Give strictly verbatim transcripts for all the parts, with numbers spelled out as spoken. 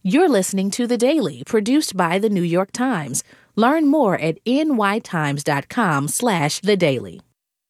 You're listening to The Daily, produced by The New York Times. Learn more at n y times dot com slash the daily.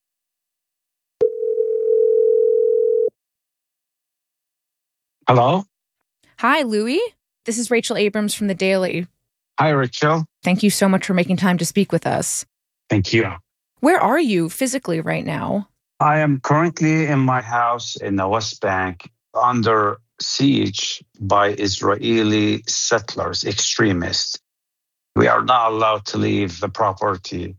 Hello? Hi, Louis. This is Rachel Abrams from The Daily. Hi, Rachel. Thank you so much for making time to speak with us. Thank you. Where are you physically right now? I am currently in my house in the West Bank under siege by Israeli settlers, extremists. We are not allowed to leave the property.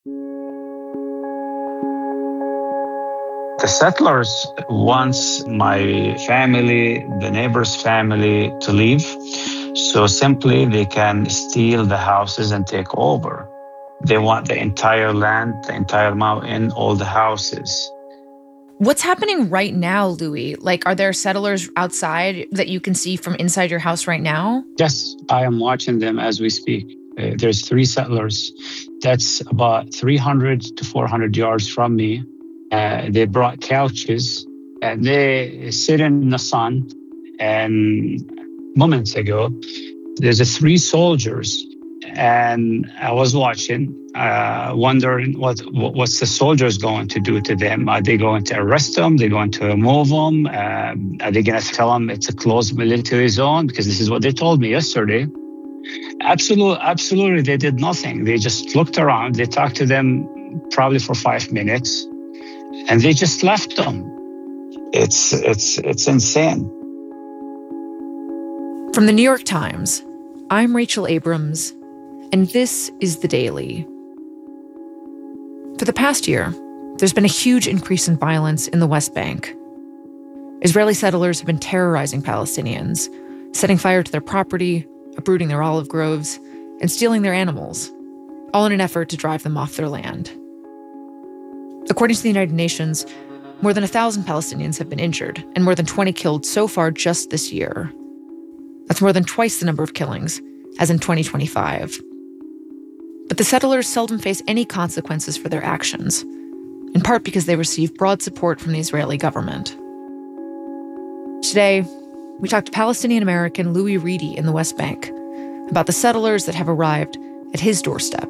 The settlers wants my family, the neighbor's family, to leave. So simply they can steal the houses and take over. They want the entire land, the entire mountain, all the houses. What's happening right now, Louis? Like, are there settlers outside that you can see from inside your house right now? Yes, I am watching them as we speak. Uh, there's three settlers. That's about three hundred to four hundred yards from me. Uh, they brought couches and they sit in the sun. And moments ago, there's a three soldiers. And I was watching, uh, wondering what what's the soldiers going to do to them. Are they going to arrest them? They're going to move them? Um, are they going to tell them it's a closed military zone? Because this is what they told me yesterday. Absolutely, absolutely, they did nothing. They just looked around. They talked to them probably for five minutes, and they just left them. It's it's it's insane. From the New York Times, I'm Rachel Abrams, and this is The Daily. For the past year, there's been a huge increase in violence in the West Bank. Israeli settlers have been terrorizing Palestinians, setting fire to their property, uprooting their olive groves, and stealing their animals, all in an effort to drive them off their land. According to the United Nations, more than a thousand Palestinians have been injured and more than twenty killed so far just this year. That's more than twice the number of killings as in twenty twenty-five. But the settlers seldom face any consequences for their actions, in part because they receive broad support from the Israeli government. Today, we talked to Palestinian-American Louis Reedy in the West Bank about the settlers that have arrived at his doorstep.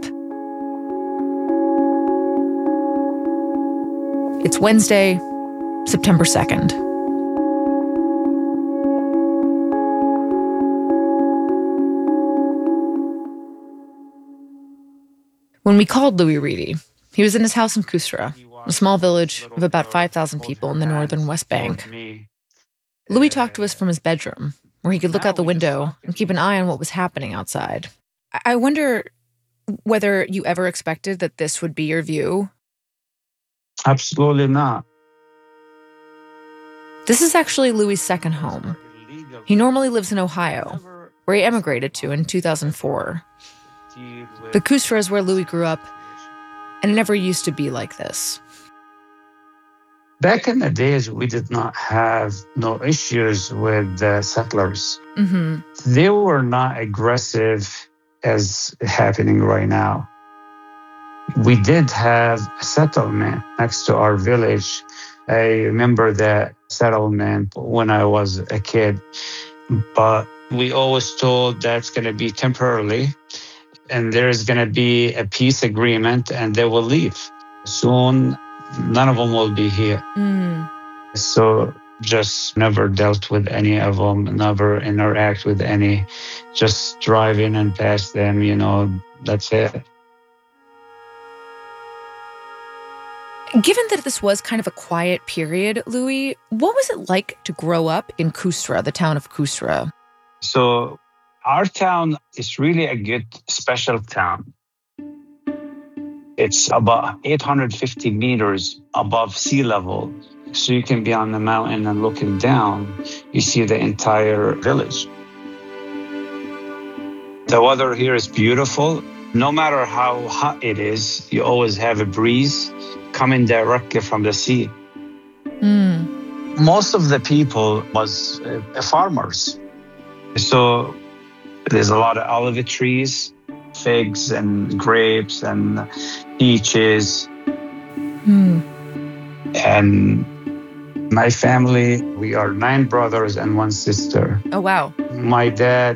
It's Wednesday, September second. When we called Louis Reedy, he was in his house in Kusra, a small village of about five thousand people in the northern West Bank. Louis talked to us from his bedroom, where he could look out the window and keep an eye on what was happening outside. I wonder whether you ever expected that this would be your view? Absolutely not. This is actually Louis' second home. He normally lives in Ohio, where he emigrated to in two thousand four. But Kusra is where Louis grew up, and it never used to be like this. Back in the days, we did not have no issues with the settlers. Mm-hmm. They were not aggressive as happening right now. We did have a settlement next to our village. I remember that settlement when I was a kid, but we always told that's going to be temporarily, and there's going to be a peace agreement, and they will leave. Soon, none of them will be here. Mm. So just never dealt with any of them, never interact with any, just drive in and pass them, you know, that's it. Given that this was kind of a quiet period, Louis, what was it like to grow up in Kusra, the town of Kusra? So our town is really a good, special town. It's about eight hundred fifty meters above sea level. So you can be on the mountain and looking down, you see the entire village. The weather here is beautiful. No matter how hot it is, you always have a breeze coming directly from the sea. Mm. Most of the people was uh, farmers. So there's a lot of olive trees, figs and grapes and peaches. Mm. And my family, we are nine brothers and one sister. Oh, wow. My dad